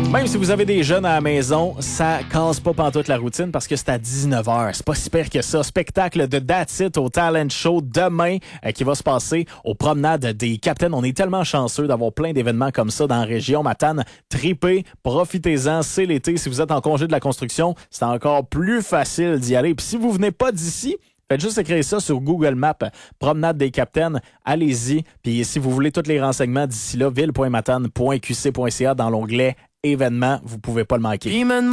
Même si vous avez des jeunes à la maison, ça casse pas pantoute la routine parce que c'est à 19h. C'est pas si pire que ça. Spectacle de That's It au Talent Show demain qui va se passer aux promenades des Capitaines. On est tellement chanceux d'avoir plein d'événements comme ça dans la région. Matane, tripez, profitez-en. C'est l'été. Si vous êtes en congé de la construction, c'est encore plus facile d'y aller. Puis si vous venez pas d'ici, faites juste écrire ça sur Google Maps, promenade des Capitaines, allez-y. Puis si vous voulez tous les renseignements d'ici là, ville.matane.qc.ca dans l'onglet événements, vous pouvez pas le manquer.